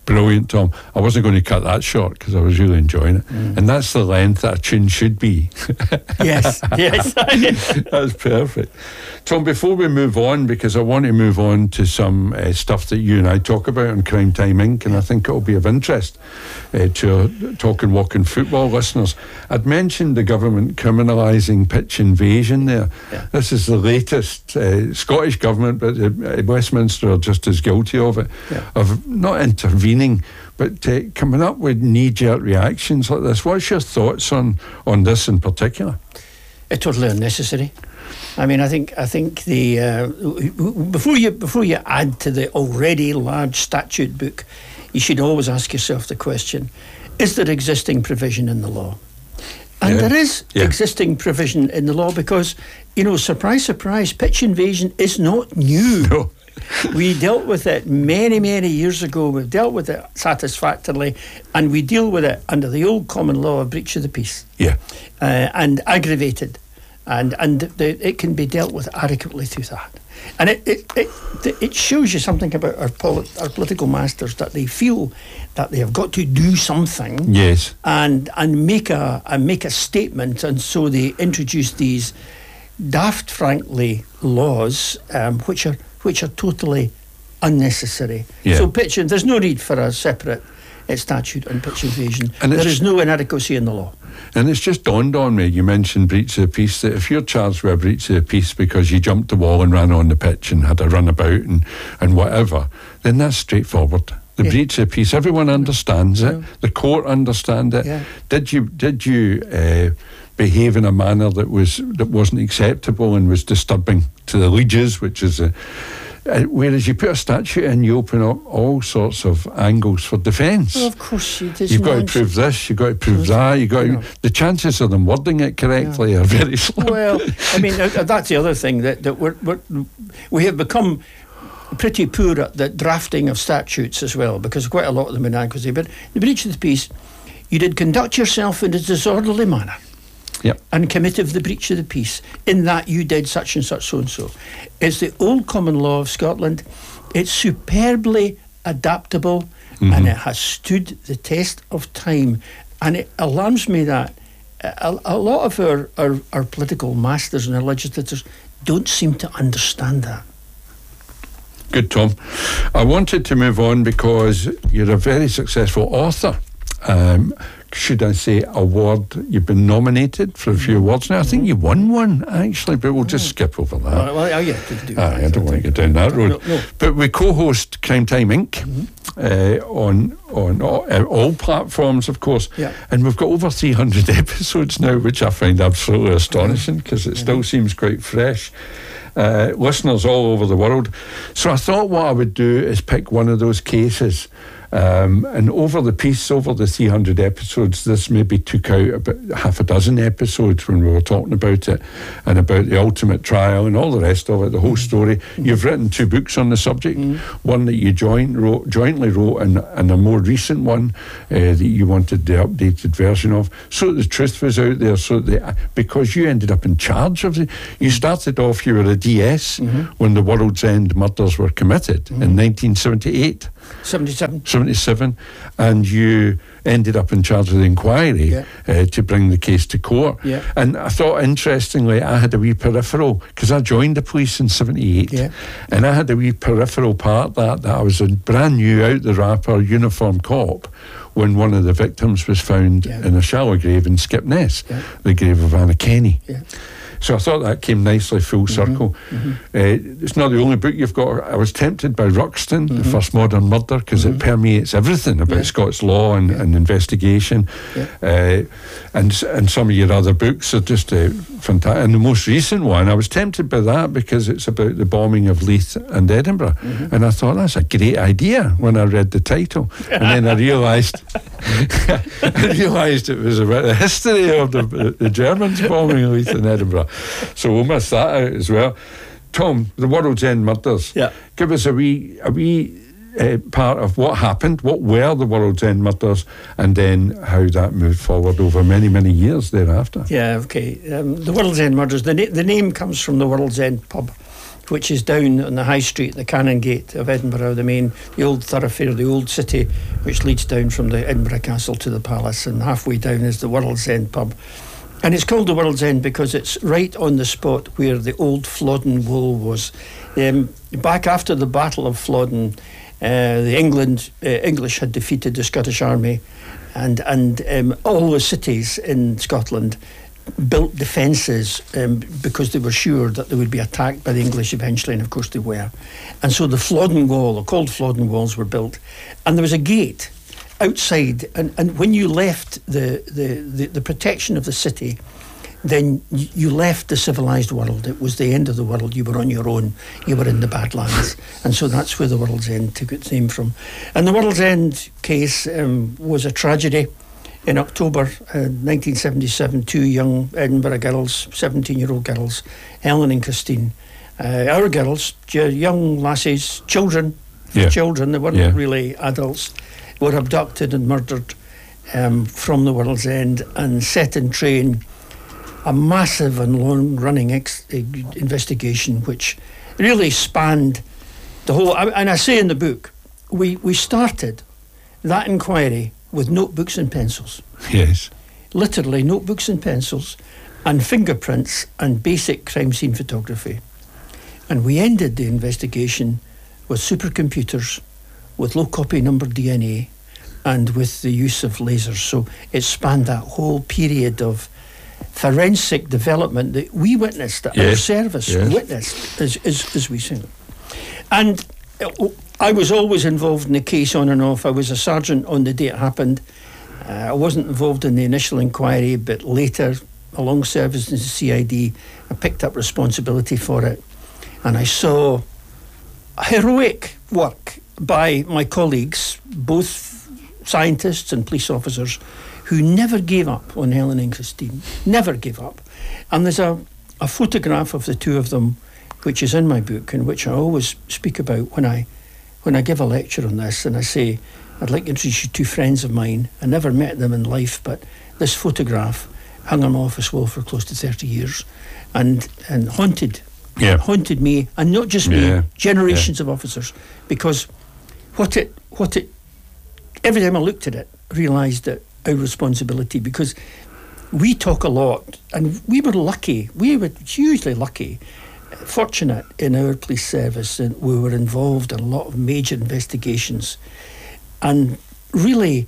Brilliant, Tom. I wasn't going to cut that short because I was really enjoying it. And that's the length that a tune should be. Yes. That's perfect. Tom, before we move on, because I want to move on to some stuff that you and I talk about on Crime Time Inc., and I think it'll be of interest to Talk and Walk and Football listeners. I'd mentioned the government criminalising pitch invasion there. Yeah. This is the latest Scottish government, but Westminster are just as guilty of it, of not intervening, but coming up with knee-jerk reactions like this. What's your thoughts on this in particular? It's totally unnecessary. I mean, I think the before you add to the already large statute book, you should always ask yourself the question: is there existing provision in the law? And there is existing provision in the law because, surprise, surprise, pitch invasion is not new. No. We dealt with it many, many years ago. We've dealt with it satisfactorily, and we deal with it under the old common law of breach of the peace. Yeah. And aggravated. And it can be dealt with adequately through that. And it shows you something about our political masters, that they feel that they have got to do something. Yes. And make a statement, and so they introduce these daft, frankly, laws which are totally unnecessary. Yeah. So there's no need for a separate statute on pitch invasion. And there is no inadequacy in the law. And it's just dawned on me, you mentioned breach of the peace, that if you're charged with a breach of the peace because you jumped the wall and ran on the pitch and had a runabout and whatever, then that's straightforward. The breach of the peace, everyone understands it. The court understands it. Yeah. Did you behave in a manner that wasn't acceptable and was disturbing to the lieges, which is whereas you put a statute in, you open up all sorts of angles for defence. Well, of course, you've got to prove this, you've got to prove that, the chances of them wording it correctly are very slim. Well, I mean, that's the other thing, that we have become pretty poor at the drafting of statutes as well, because quite a lot of them are inadequacy. But the breach of the peace, you did conduct yourself in a disorderly manner. Yep. And committed the breach of the peace, in that you did such and such, so and so. It's the old common law of Scotland. It's superbly adaptable, and it has stood the test of time. And it alarms me that a lot of our political masters and our legislators don't seem to understand that. Good, Tom. I wanted to move on because you're a very successful author. Should I say award? You've been nominated for a few awards now. I think you won one, actually, but we'll just skip over that. Well, yeah, I don't want to get down that road. No. But we co-host Crime Time Inc. On all platforms, of course. Yeah. And we've got over 300 episodes now, which I find absolutely astonishing because it still seems quite fresh. Listeners all over the world. So I thought what I would do is pick one of those cases. And over the 300 episodes, this maybe took out about half a dozen episodes when we were talking about it and about the ultimate trial and all the rest of it, the whole story. You've written 2 books on the subject, one that you jointly wrote and a more recent one that you wanted the updated version of, so that the truth was out there, because you ended up in charge of it. You started off, you were a DS when the World's End murders were committed in 1978. 77, and you ended up in charge of the inquiry to bring the case to court. And I thought, interestingly, I had a wee peripheral, because I joined the police in 78, and I had a wee peripheral part that I was a brand new out the wrapper uniform cop when one of the victims was found in a shallow grave in Skipness, the grave of Anna Kenny. So I thought that came nicely full circle. It's not the only book you've got. I was tempted by Ruxton, the first modern murder, because it permeates everything about Scots law and investigation. And some of your other books are just fantastic. And the most recent one, I was tempted by that because it's about the bombing of Leith and Edinburgh. And I thought, that's a great idea when I read the title. And then I realised it was about the history of the Germans bombing Leith and Edinburgh. So we'll miss that out as well. Tom, the World's End murders. Give us a wee part of what happened, what were the World's End murders, and then how that moved forward over many, many years thereafter. The World's End murders, the name comes from the World's End pub which is down on the high street, the Canongate of Edinburgh, the old thoroughfare, the old city, which leads down from the Edinburgh Castle to the Palace, and halfway down is the World's End pub. And it's called the World's End because it's right on the spot where the old Flodden Wall was. Back after the Battle of Flodden, the English had defeated the Scottish army, and all the cities in Scotland built defences because they were sure that they would be attacked by the English eventually, and of course they were. And so the Flodden Wall, the called Flodden Walls, were built, and there was a gate outside, and when you left the protection of the city, then you left the civilised world. It was the end of the world. You were on your own. You were in the Badlands. And so that's where the World's End took its name from. And the World's End case was a tragedy. In October 1977, two young Edinburgh girls, 17-year-old girls, Helen and Christine, our girls, young lassies, children, they weren't really adults, were abducted and murdered from the World's End and set in train a massive and long-running investigation which really spanned the whole. And I say in the book, we started that inquiry with notebooks and pencils. Yes. Literally notebooks and pencils and fingerprints and basic crime scene photography. And we ended the investigation with supercomputers, with low copy number DNA, and with the use of lasers. So it spanned that whole period of forensic development that we witnessed, that our service witnessed as we sing. And I was always involved in the case on and off. I was a sergeant on the day it happened. I wasn't involved in the initial inquiry, but later, along service in the CID, I picked up responsibility for it. And I saw heroic work by my colleagues, both scientists and police officers, who never gave up on Helen and Christine, never gave up. And there's a photograph of the two of them, which is in my book, and which I always speak about when I give a lecture on this, and I say, I'd like to introduce you to two friends of mine. I never met them in life, but this photograph hung on my office wall for close to 30 years and haunted me, and not just me, generations of officers, because what it every time I looked at it, realised that our responsibility, because we talk a lot, and we were hugely lucky, fortunate in our police service, and we were involved in a lot of major investigations, and really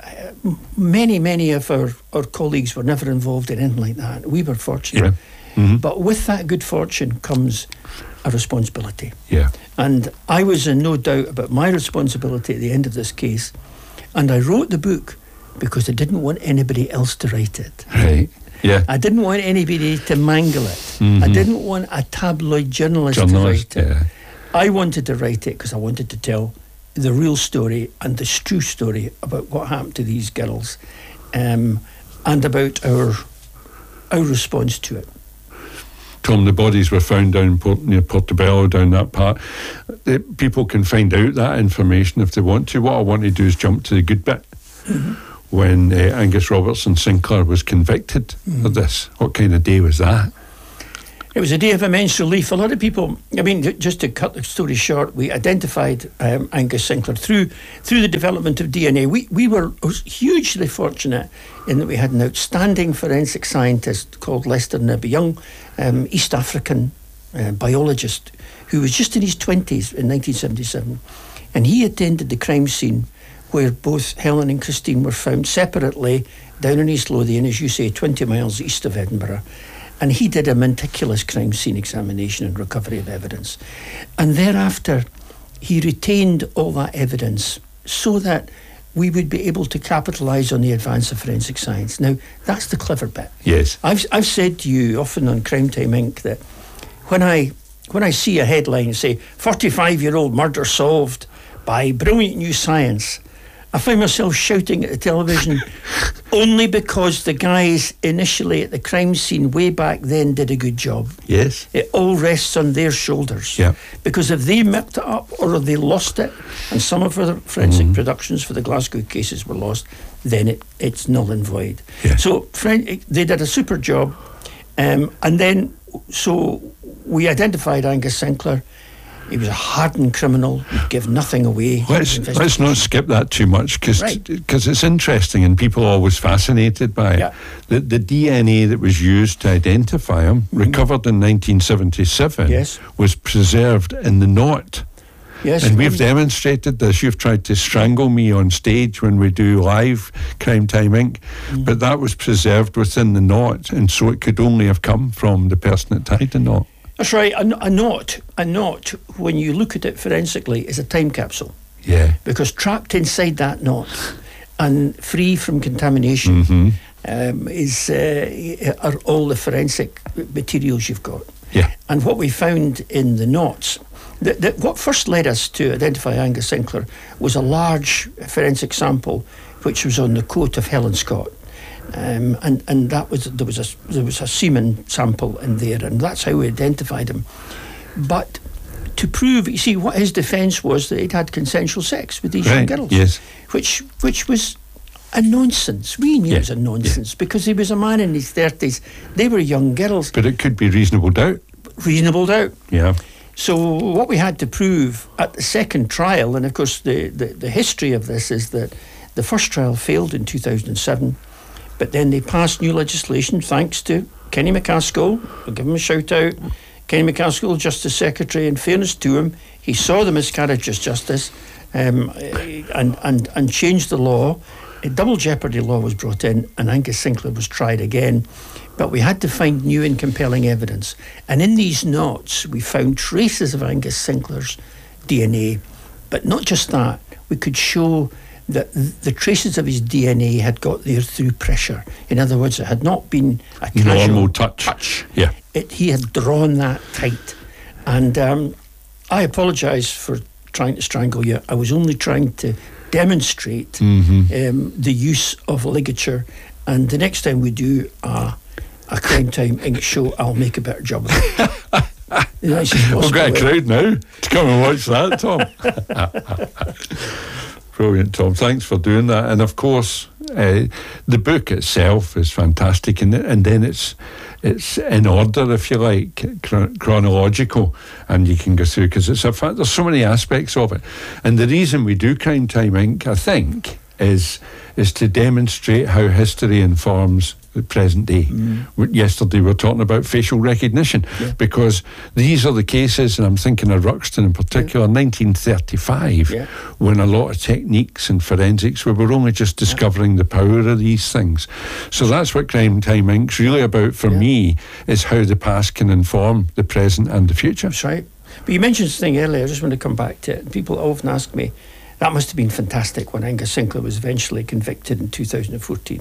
many of our colleagues were never involved in anything like that. We were fortunate. But with that good fortune comes a responsibility. And I was in no doubt about my responsibility at the end of this case, and I wrote the book because I didn't want anybody else to write it. I didn't want anybody to mangle it. I didn't want a tabloid journalist to write it. I wanted to write it because I wanted to tell the real story and the true story about what happened to these girls, and about our response to it. Tom, the bodies were found down near Portobello, down that part. People can find out that information if they want to. What I want to do is jump to the good bit. When Angus Robertson Sinclair was convicted of this. What kind of day was that? It was a day of immense relief. A lot of people, just to cut the story short, we identified Angus Sinclair through the development of DNA. We were hugely fortunate in that we had an outstanding forensic scientist called Lester Knibb, a young East African biologist who was just in his 20s in 1977. And he attended the crime scene where both Helen and Christine were found separately down in East Lothian, as you say, 20 miles east of Edinburgh. And he did a meticulous crime scene examination and recovery of evidence. And thereafter, he retained all that evidence so that we would be able to capitalise on the advance of forensic science. Now, that's the clever bit. Yes. I've said to you often on Crime Time Inc. that when I see a headline say 45-year-old murder solved by brilliant new science, I find myself shouting at the television only because the guys initially at the crime scene way back then did a good job. Yes. It all rests on their shoulders. Because if they messed it up or if they lost it, and some of the forensic productions for the Glasgow cases were lost, then it's null and void. So they did a super job. And then, so we identified Angus Sinclair. He was a hardened criminal. He'd give nothing away. Let's not skip that too much, because it's interesting and people are always fascinated by it. The DNA that was used to identify him, recovered in 1977, was preserved in the knot. Yes, and we've demonstrated this. You've tried to strangle me on stage when we do live Crime Time Inc., but that was preserved within the knot, and so it could only have come from the person that tied the knot. That's right. A knot, when you look at it forensically, is a time capsule. Yeah. Because trapped inside that knot and free from contamination are all the forensic materials you've got. Yeah. And what we found in the knots, what first led us to identify Angus Sinclair was a large forensic sample which was on the coat of Helen Scott. And that was there was a semen sample in there, and that's how we identified him. But to prove, you see, what his defence was that he'd had consensual sex with these young girls, which was a nonsense. We knew it was a nonsense because he was a man in his 30s. They were young girls. But it could be reasonable doubt. Reasonable doubt. Yeah. So what we had to prove at the second trial, and of course the history of this is that the first trial failed in 2007. But then they passed new legislation thanks to Kenny McCaskill. I'll give him a shout out. Kenny McCaskill, Justice Secretary, in fairness to him, he saw the miscarriage as justice and changed the law. A double jeopardy law was brought in and Angus Sinclair was tried again. But we had to find new and compelling evidence. And in these knots, we found traces of Angus Sinclair's DNA. But not just that, we could show that the traces of his DNA had got there through pressure. In other words, it had not been a casual normal touch. Yeah. He had drawn that tight. And I apologise for trying to strangle you. I was only trying to demonstrate the use of ligature. And the next time we do a Crime Time Inc. show, I'll make a better job of it. We've got a crowd now to come and watch that, Tom. Brilliant, Tom. Thanks for doing that. And of course, the book itself is fantastic, and then it's in order, if you like, chronological, and you can go through because there's so many aspects of it. And the reason we do Crime Time Inc., I think, is to demonstrate how history informs the present day. Yesterday we were talking about facial recognition because these are the cases, and I'm thinking of Ruxton in particular, 1935, when a lot of techniques and forensics, we were only just discovering the power of these things. So that's what Crime Time Inc.'s really about for me, is how the past can inform the present and the future. That's right. But you mentioned something earlier, I just want to come back to it. People often ask me, that must have been fantastic when Angus Sinclair was eventually convicted in 2014.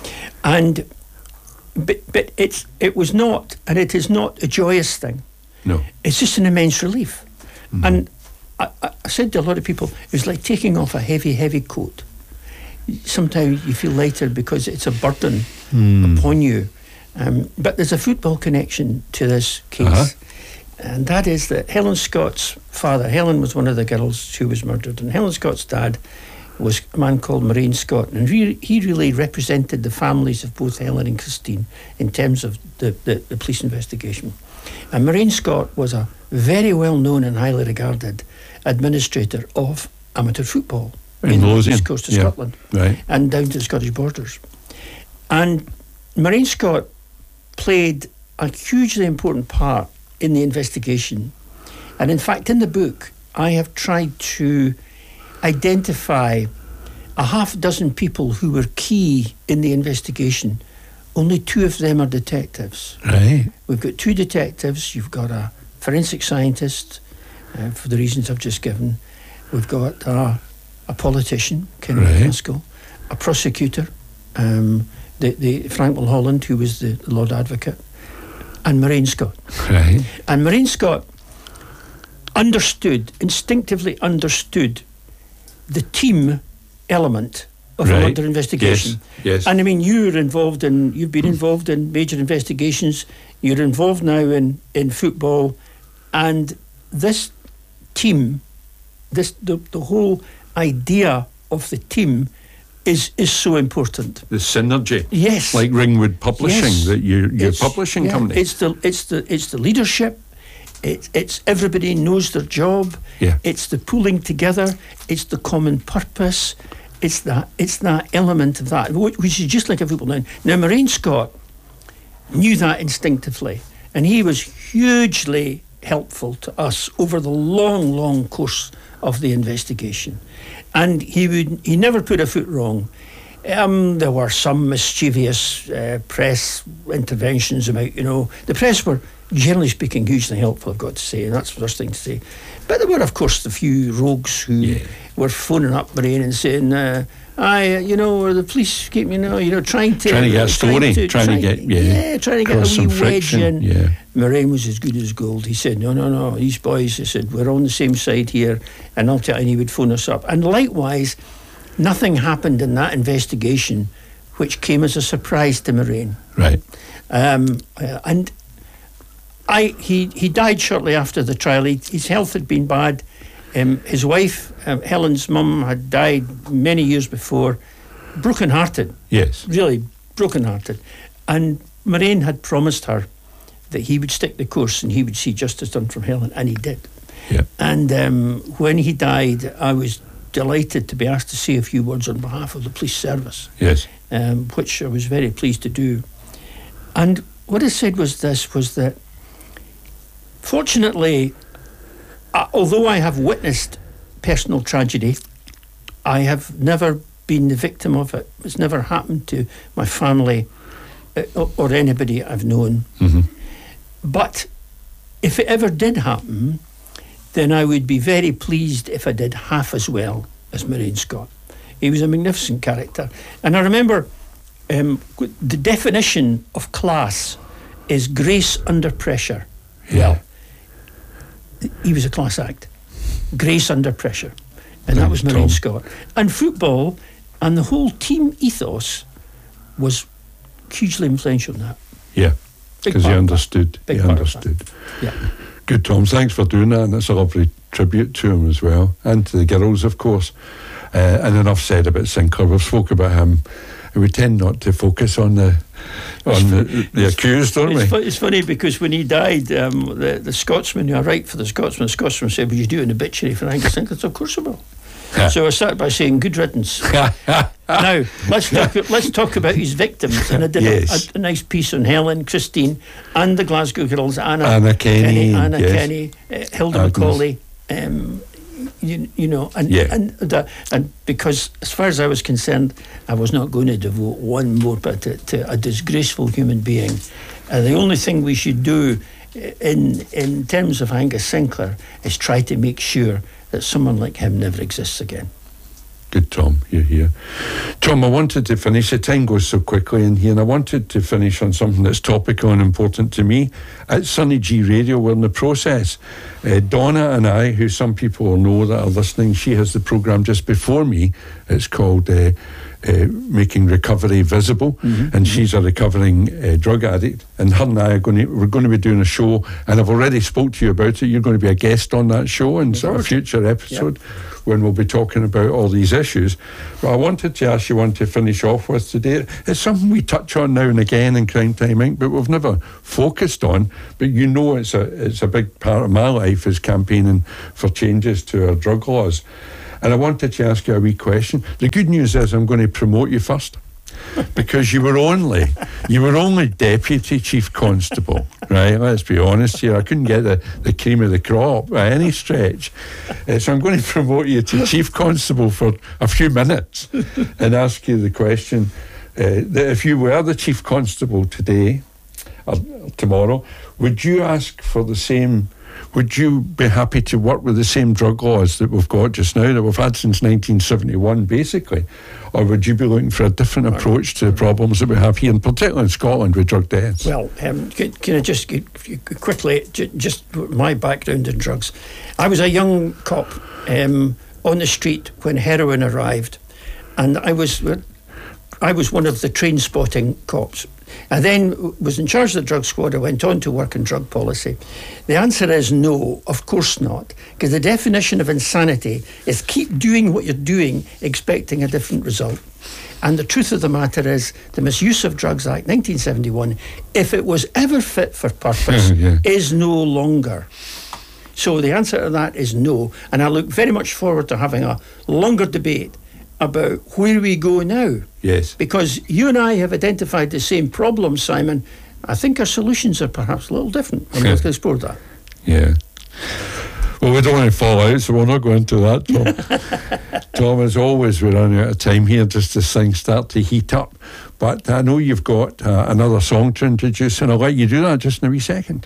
But it was not, and it is not a joyous thing. No. It's just an immense relief. And I said to a lot of people, it was like taking off a heavy, heavy coat. Sometimes you feel lighter because it's a burden upon you. But there's a football connection to this case. And that is that Helen Scott's father, Helen was one of the girls who was murdered, and Helen Scott's dad was a man called Moraine Scott, and he really represented the families of both Helen and Christine in terms of the police investigation. And Moraine Scott was a very well known and highly regarded administrator of amateur football in the east coast of Scotland and down to the Scottish borders. And Moraine Scott played a hugely important part in the investigation. And in fact, in the book, I have tried to identify a half dozen people who were key in the investigation. Only 2 of them are detectives. Right. We've got 2 detectives. You've got a forensic scientist, for the reasons I've just given. We've got a politician, Kenny McCaskill, a prosecutor, the Frank Mulholland, who was the Lord Advocate, and Moraine Scott. Right. And Moraine Scott instinctively understood the team element of a murder investigation. Yes. And I mean, you've been involved in major investigations, you're involved now in football, and this team, the whole idea of the team is so important. The synergy. Yes. Like Ringwood Publishing, that your publishing company. It's the leadership, It's everybody knows their job. Yeah. It's the pulling together. It's the common purpose. It's that element of that, which is just like a football. Now, Murray Scott knew that instinctively, and he was hugely helpful to us over the long course of the investigation. And he never put a foot wrong. There were some mischievous press interventions about, the press were, generally speaking, hugely helpful, I've got to say, and that's the first thing to say. But there were, of course, the few rogues who were phoning up Murray and saying, the police keep, trying to get a story, trying to get a wee wedge in. Yeah. Murray was as good as gold. He said, no, these boys, he said, we're on the same side here, and I'll tell you, and he would phone us up. And likewise, nothing happened in that investigation which came as a surprise to Murray. Right. And he died shortly after the trial. His health had been bad. His wife, Helen's mum, had died many years before, broken-hearted. Yes. Really broken-hearted. And Murray had promised her that he would stick the course and he would see justice done from Helen, and he did. Yeah. And when he died, I was delighted to be asked to say a few words on behalf of the police service. Yes. Which I was very pleased to do. And what I said was that fortunately, although I have witnessed personal tragedy, I have never been the victim of it. It's never happened to my family or anybody I've known. Mm-hmm. But if it ever did happen, then I would be very pleased if I did half as well as Murray Scott. He was a magnificent character. And I remember the definition of class is grace under pressure. Yeah. Well, he was a class act. Grace under pressure. And that was Murray Scott. And football and the whole team ethos was hugely influential in that. Yeah, because he understood. Big He part understood. Yeah. Good, Tom. Thanks for doing that, and it's a lovely tribute to him as well, and to the girls, of course. And enough said about Sinclair. We've spoke about him. We tend not to focus on the accused, don't we? It's funny because when he died, the Scotsman, I write for the Scotsman said, "Would you do an obituary for Angus Sinclair?" Of course I will. So I started by saying, "Good riddance." Now let's talk about his victims, and I did a nice piece on Helen, Christine, and the Glasgow girls, Anna Kenny, Hilda Macaulay. And because as far as I was concerned, I was not going to devote one more bit to a disgraceful human being. The only thing we should do in terms of Angus Sinclair is try to make sure that someone like him never exists again. Good, Tom. You're here. Tom, I wanted to finish. The time goes so quickly in here, and I wanted to finish on something that's topical and important to me. At Sunny G Radio, we're in the process. Donna and I, who some people will know that are listening, she has the programme just before me. It's called Making Recovery Visible, and she's a recovering drug addict. And her and I we're going to be doing a show, and I've already spoke to you about it. You're going to be a guest on that show in sort of future episode. Yep. When we'll be talking about all these issues. But I wanted to ask you one to finish off with today. It's something we touch on now and again in Crime Time Inc., but we've never focused on. But it's a big part of my life is campaigning for changes to our drug laws. And I wanted to ask you a wee question. The good news is I'm going to promote you first. Because you were only Deputy Chief Constable, right? Let's be honest here. I couldn't get the cream of the crop by any stretch. So I'm going to promote you to Chief Constable for a few minutes and ask you the question that if you were the Chief Constable today or tomorrow, would you ask for the same? Would you be happy to work with the same drug laws that we've got just now, that we've had since 1971, basically? Or would you be looking for a different approach to the problems that we have here, and particularly in Scotland with drug deaths? Well, can I just quickly, just my background in drugs. I was a young cop on the street when heroin arrived, and I was I was one of the train spotting cops. I then was in charge of the drug squad. I went on to work in drug policy. The answer is no, of course not, because the definition of insanity is keep doing what you're doing, expecting a different result. And the truth of the matter is, the Misuse of Drugs Act 1971, if it was ever fit for purpose, is no longer. So the answer to that is no. And I look very much forward to having a longer debate about where we go now. Yes. Because you and I have identified the same problems, Simon. I think our solutions are perhaps a little different. And we'll explore that. Yeah. Well, we don't want to fall out, so we'll not go into that, Tom. Tom, as always, we're running out of time here just as things start to heat up. But I know you've got another song to introduce, and I'll let you do that just in a wee second.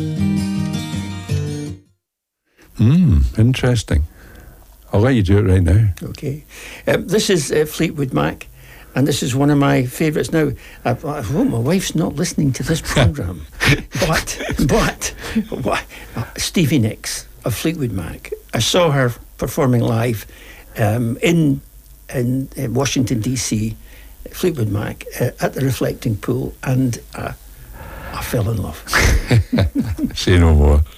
Interesting. I'll let you do it right now. Okay. This is Fleetwood Mac, and this is one of my favourites. Now, I hope my wife's not listening to this programme, but Stevie Nicks of Fleetwood Mac. I saw her performing live in Washington, D.C., Fleetwood Mac, at the Reflecting Pool, and I fell in love. Say no more.